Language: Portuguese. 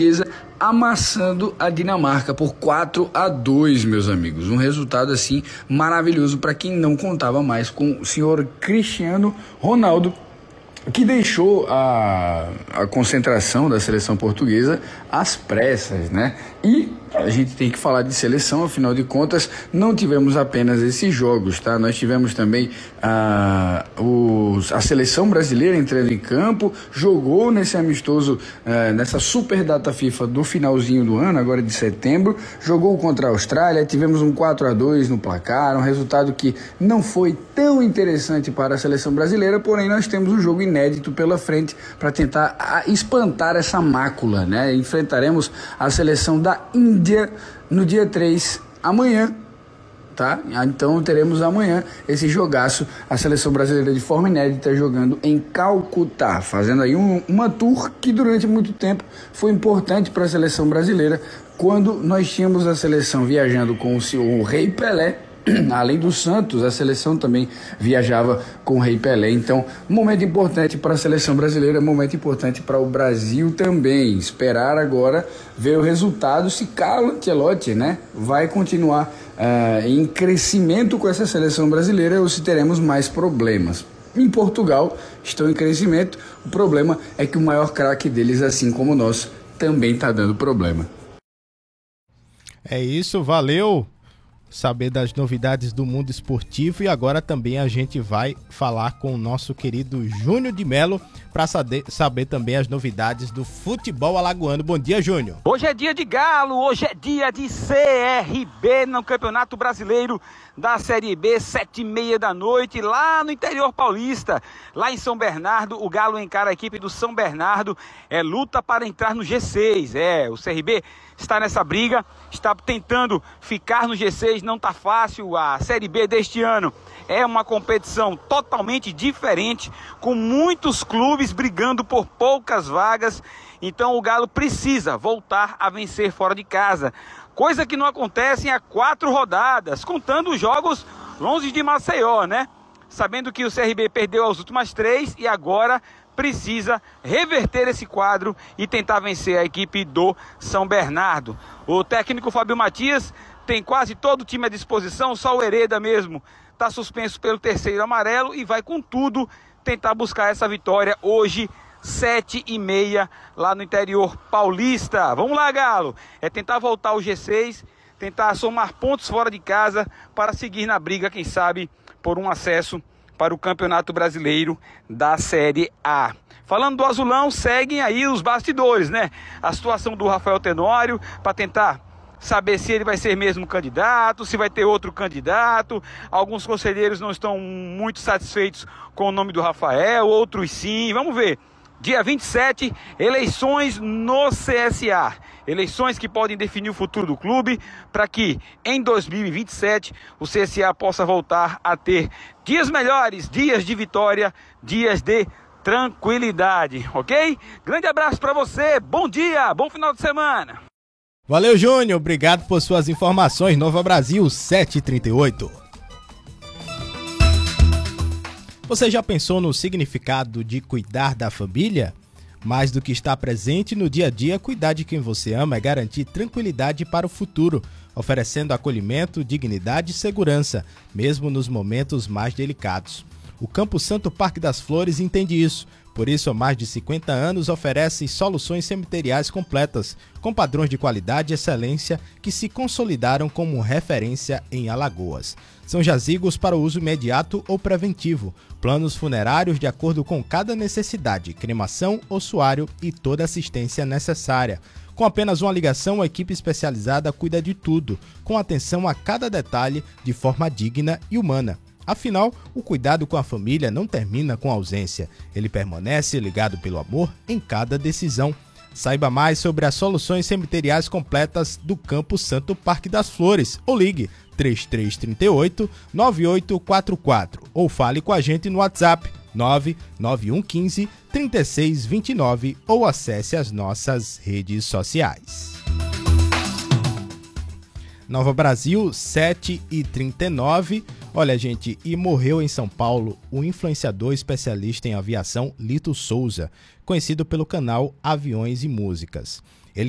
Portuguesa amassando a Dinamarca por 4-2, meus amigos. Um resultado assim maravilhoso para quem não contava mais com o senhor Cristiano Ronaldo, que deixou a concentração da seleção portuguesa às pressas, né? E a gente tem que falar de seleção, afinal de contas, não tivemos apenas esses jogos, tá? Nós tivemos também a seleção brasileira entrando em campo, jogou nesse amistoso, nessa super data FIFA do finalzinho do ano, agora de setembro, jogou contra a Austrália, tivemos um 4-2 no placar, um resultado que não foi tão interessante para a seleção brasileira, porém nós temos um jogo inédito pela frente para tentar espantar essa mácula, né? Enfrentaremos a seleção da Índia no dia 3, amanhã, tá? Então teremos amanhã esse jogaço, a seleção brasileira de forma inédita jogando em Calcutá, fazendo aí uma tour que durante muito tempo foi importante para a seleção brasileira, quando nós tínhamos a seleção viajando com o Rei Pelé. Além do Santos, a seleção também viajava com o Rei Pelé. Então, momento importante para a seleção brasileira, momento importante para o Brasil também. Esperar agora ver o resultado, se Carlo Ancelotti, né, vai continuar em crescimento com essa seleção brasileira ou se teremos mais problemas. Em Portugal, estão em crescimento. O problema é que o maior craque deles, assim como o nosso, também está dando problema. É isso, valeu! Saber das novidades do mundo esportivo, e agora também a gente vai falar com o nosso querido Júnior de Melo para saber também as novidades do futebol alagoano. Bom dia, Júnior. Hoje é dia de Galo, hoje é dia de CRB no Campeonato Brasileiro da Série B, 7h30 da noite, lá no interior paulista, lá em São Bernardo. O Galo encara a equipe do São Bernardo, luta para entrar no G6, o CRB está nessa briga, está tentando ficar no G6, não está fácil. A Série B deste ano é uma competição totalmente diferente, com muitos clubes brigando por poucas vagas, então o Galo precisa voltar a vencer fora de casa, coisa que não acontece há 4 rodadas, contando os jogos longe de Maceió, né? Sabendo que o CRB perdeu as últimas 3 e agora precisa reverter esse quadro e tentar vencer a equipe do São Bernardo. O técnico Fábio Matias tem quase todo o time à disposição, só o Hereda mesmo está suspenso pelo 3º amarelo e vai com tudo tentar buscar essa vitória hoje, 7h30, lá no interior paulista. Vamos lá, Galo! É tentar voltar ao G6, tentar somar pontos fora de casa para seguir na briga, quem sabe, por um acesso para o Campeonato Brasileiro da Série A. Falando do Azulão, seguem aí os bastidores, né? A situação do Rafael Tenório, para tentar saber se ele vai ser mesmo candidato, se vai ter outro candidato. Alguns conselheiros não estão muito satisfeitos com o nome do Rafael, outros sim. Vamos ver. Dia 27, eleições no CSA. Eleições que podem definir o futuro do clube para que em 2027 o CSA possa voltar a ter dias melhores, dias de vitória, dias de tranquilidade, ok? Grande abraço para você, bom dia, bom final de semana. Valeu, Júnior, obrigado por suas informações. Nova Brasil, 7h38. Você já pensou no significado de cuidar da família? Mais do que estar presente no dia a dia, cuidar de quem você ama é garantir tranquilidade para o futuro, oferecendo acolhimento, dignidade e segurança, mesmo nos momentos mais delicados. O Campo Santo Parque das Flores entende isso. Por isso, há mais de 50 anos, oferece soluções cemiteriais completas, com padrões de qualidade e excelência que se consolidaram como referência em Alagoas. São jazigos para uso imediato ou preventivo, planos funerários de acordo com cada necessidade, cremação, ossuário e toda assistência necessária. Com apenas uma ligação, a equipe especializada cuida de tudo, com atenção a cada detalhe de forma digna e humana. Afinal, o cuidado com a família não termina com a ausência. Ele permanece ligado pelo amor em cada decisão. Saiba mais sobre as soluções cemiteriais completas do Campo Santo Parque das Flores ou ligue 3338-9844 ou fale com a gente no WhatsApp 99115-3629 ou acesse as nossas redes sociais. Nova Brasil, 7h39. Olha, gente, e morreu em São Paulo o influenciador especialista em aviação Lito Souza, conhecido pelo canal Aviões e Músicas.